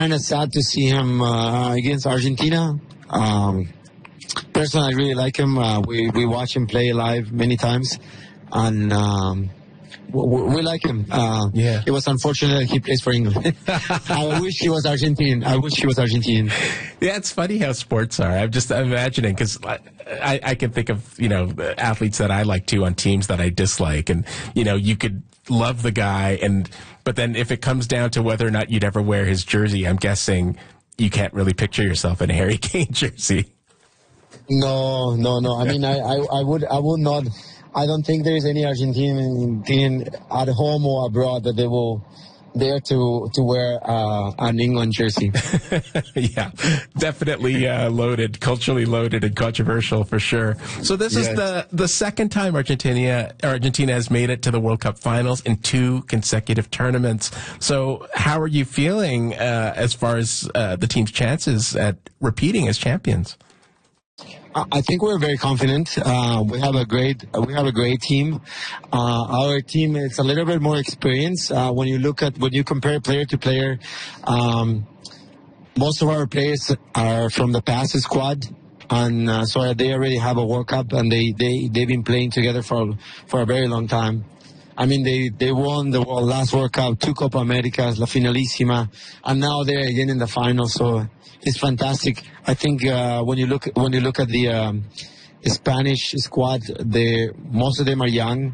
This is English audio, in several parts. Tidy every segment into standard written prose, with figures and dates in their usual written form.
kind of sad to see him against Argentina. Personally, I really like him. We watch him play live many times, and we like him. Yeah. It was unfortunate that he plays for England. I wish he was Argentine. Yeah, it's funny how sports are. I'm just imagining, because I can think of, athletes that I like too on teams that I dislike. And, you could love the guy, but then if it comes down to whether or not you'd ever wear his jersey, I'm guessing you can't really picture yourself in a Harry Kane jersey. No. I mean, I would not. I don't think there is any Argentinian at home or abroad that they will dare to wear an England jersey. Yeah, definitely loaded, culturally loaded and controversial for sure. So this is the second time Argentina has made it to the World Cup finals in 2 consecutive tournaments. So how are you feeling as far as the team's chances at repeating as champions? I think we're very confident. We have a great team. Our team is a little bit more experienced. When you compare player to player, most of our players are from the past squad, and so they already have a World Cup, and they've been playing together for a very long time. I mean, they won the last World Cup, 2 Copa Americas, La Finalísima, and now they're again in the final. So it's fantastic. I think when you look at the Spanish squad, most of them are young,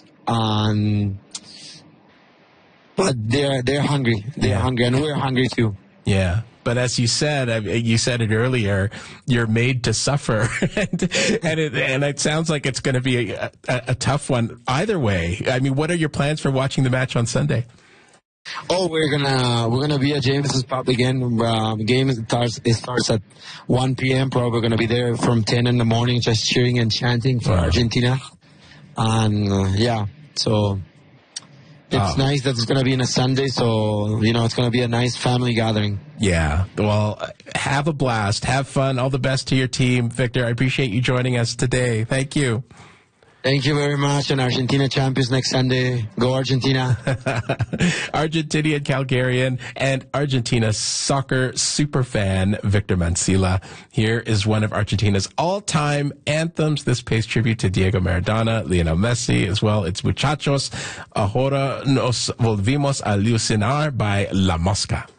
but they're hungry. They're hungry, and we're hungry too. Yeah. But as you said it earlier, you're made to suffer, and it sounds like it's going to be a tough one either way. I mean, what are your plans for watching the match on Sunday? Oh, we're gonna be at James's Pub again. Game starts at 1 p.m. Probably gonna be there from 10 in the morning, just cheering and chanting for Argentina. And so. It's nice that it's going to be on a Sunday, so, it's going to be a nice family gathering. Yeah. Well, have a blast. Have fun. All the best to your team. Victor, I appreciate you joining us today. Thank you. Thank you very much. And Argentina champions next Sunday. Go Argentina. Argentinian Calgarian and Argentina soccer superfan Victor Mancilla. Here is one of Argentina's all-time anthems. This pays tribute to Diego Maradona, Lionel Messi as well. It's Muchachos, Ahora nos volvimos a alucinar by La Mosca.